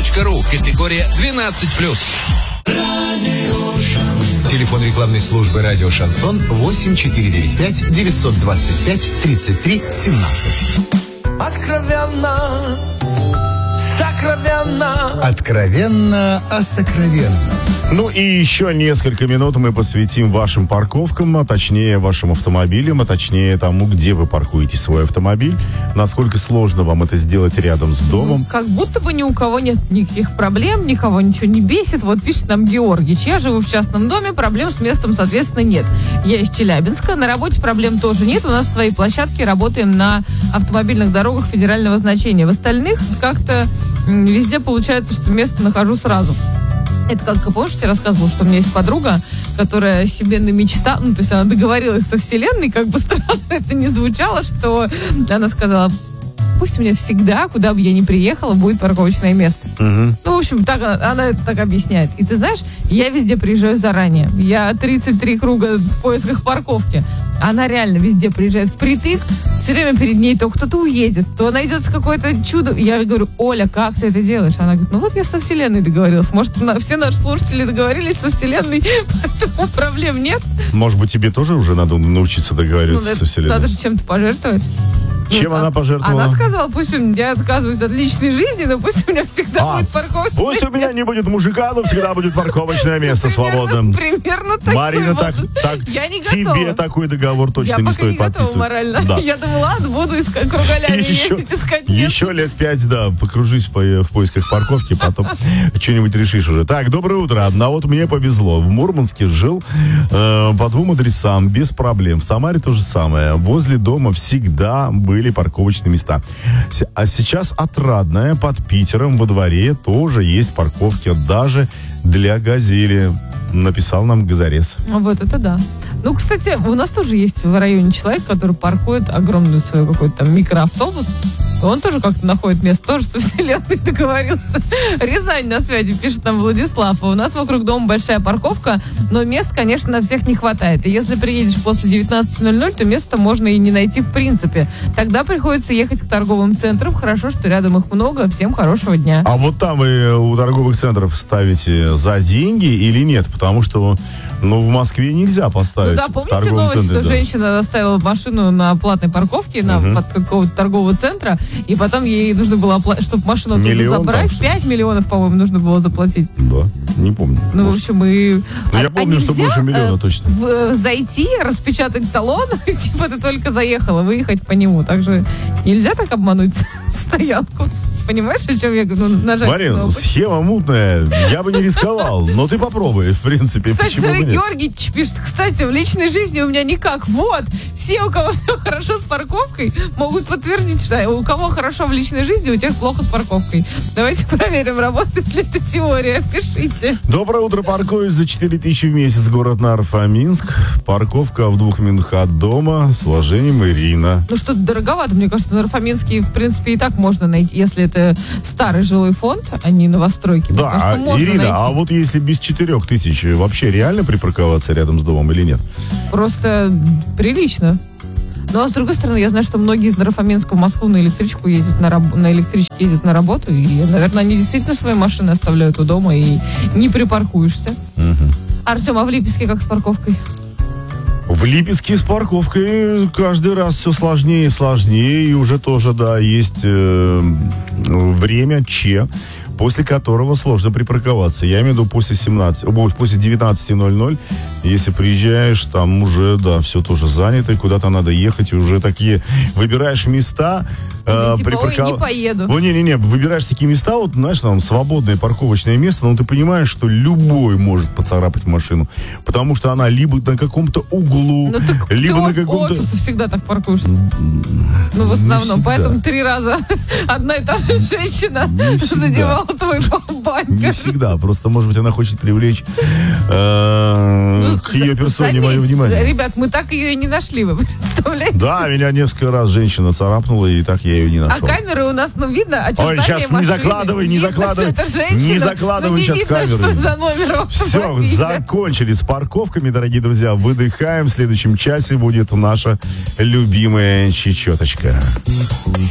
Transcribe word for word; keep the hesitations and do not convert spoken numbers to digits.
точка ру. Категория двенадцать плюс. Телефон рекламной службы «Радио Шансон» восемь четыре девять пять девятьсот двадцать пять тридцать три семнадцать. Откровенно, сокровенно. Откровенно о сокровенном. Ну и еще несколько минут мы посвятим вашим парковкам, а точнее вашим автомобилям, а точнее тому, где вы паркуете свой автомобиль, насколько сложно вам это сделать рядом с домом. Как будто бы ни у кого нет никаких проблем, никого ничего не бесит. Вот пишет нам Георгий: я живу в частном доме, проблем с местом, соответственно, нет. Я из Челябинска, на работе проблем тоже нет. У нас свои площадки, работаем на автомобильных дорогах федерального значения. В остальных как-то везде получается, что место нахожу сразу. Это как, помнишь, я рассказывала, что у меня есть подруга, которая себе намечтала, ну, то есть она договорилась со Вселенной, как бы странно это ни звучало, что она сказала: пусть у меня всегда, куда бы я ни приехала, будет парковочное место. Угу. Ну, в общем, так, она это так объясняет. И ты знаешь, я везде приезжаю заранее. Я тридцать три круга в поисках парковки. Она реально везде приезжает впритык. Все время перед ней то кто-то уедет, то найдется какое-то чудо. Я говорю: Оля, как ты это делаешь? Она говорит: ну вот я со Вселенной договорилась. Может, на, все наши слушатели договорились со Вселенной, поэтому проблем нет. Может быть, тебе тоже уже надо научиться договариваться ну, со Вселенной? Надо же чем-то пожертвовать. Чем ну, она пожертвовала? Она сказала: пусть я отказываюсь от личной жизни, но пусть у меня всегда а, будет парковочное. Пусть у меня не будет мужика, но всегда будет парковочное место свободным. Примерно так. Марина, так, так я не тебе готова. Такой договор точно я не стоит не подписывать. Морально. Да. Я думала, ладно, буду искать кругалями, еще, ездить, искать место. Еще лет пять, да, покружись по, в поисках парковки, потом что-нибудь решишь уже. Так, доброе утро. А вот мне повезло. В Мурманске жил э, по двум адресам без проблем. В Самаре то же самое. Возле дома всегда были парковочные места. А сейчас Отрадная под Питером во дворе тоже есть парковки, даже для «Газели», написал нам Газорез. Вот это да. Ну, кстати, у нас тоже есть в районе человек, который паркует огромный свой какой-то там микроавтобус. Он тоже как-то находит место, тоже со Вселенной договорился. Рязань на связи, пишет нам Владислав. У нас вокруг дома большая парковка, но мест, конечно, на всех не хватает. И если приедешь после девятнадцати ноль-ноль, то места можно и не найти в принципе. Тогда приходится ехать к торговым центрам. Хорошо, что рядом их много. Всем хорошего дня. А вот там вы у торговых центров ставите за деньги или нет? Потому что, ну, в Москве нельзя поставить. Ну да, помните новость, центре, что да. женщина оставила машину на платной парковке на, угу. под какого-то торгового центра, и потом ей нужно было, чтобы машину оттуда забрать, пять миллионов, по-моему, нужно было заплатить. Да, не помню. Ну, может. в общем, и... Ну, я помню, а что больше миллиона, точно. В, зайти, распечатать талон, типа ты только заехала, выехать по нему. Так же нельзя так обмануть стоянку. Понимаешь, о чем я говорю? Ну, нажать. Марин, схема мутная. Я бы не рисковал. Но ты попробуй, в принципе. Кстати, Сергей Георгиевич пишет: кстати, в личной жизни у меня никак. Вот, все, у кого все хорошо с парковкой, могут подтвердить, что у кого хорошо в личной жизни, у тех плохо с парковкой. Давайте проверим, работает ли эта теория. Пишите. Доброе утро. Паркуюсь за четыре тысячи в месяц, город Нарфоминск. Парковка в двух минутах от дома. С уважением, Ирина. Ну, что-то дороговато. Мне кажется, Нарфоминский, в принципе, и так можно найти, если это это старый жилой фонд, а не новостройки. Да, кажется, Ирина, найти. А вот если без четырех тысяч, вообще реально припарковаться рядом с домом или нет? Просто прилично. Ну, а с другой стороны, я знаю, что многие из Нарфоминска в Москву на электричку ездят, на, раб- на электричке ездят на работу, и, наверное, они действительно свои машины оставляют у дома, и не припаркуешься. Угу. Артем, а в Липецке как с парковкой? В Липецке с парковкой каждый раз все сложнее и сложнее, и уже тоже, да, есть э, время Че, после которого сложно припарковаться. Я имею в виду после семнадцати, после девятнадцати ноль-ноль, если приезжаешь, там уже, да, все тоже занято, и куда-то надо ехать, и уже такие выбираешь места, э, типа, припарков... ой, не поеду. Ну, не-не-не, выбираешь такие места, вот, знаешь, там свободное парковочное место, но ты понимаешь, что любой может поцарапать машину, потому что она либо на каком-то углу, ну, так либо ты на каком-то... офисе всегда так паркуешься. Ну, в основном. Поэтому три раза одна и та же женщина задевала твой бампер. Не всегда. Просто, может быть, она хочет привлечь э, ну, к ее персоне заметь, мое внимание. Ребят, мы так ее и не нашли, вы представляете? Да, меня несколько раз женщина царапнула, и так я ее не нашел. А камеры у нас, ну, видно очертания машины. Ой, сейчас машины. не закладывай, не видно, закладывай. Не закладывай ну, сейчас видно, камеры. Что за номер Все, закончили с парковками, дорогие друзья. Выдыхаем. В следующем часе будет наша любимая чечеточка.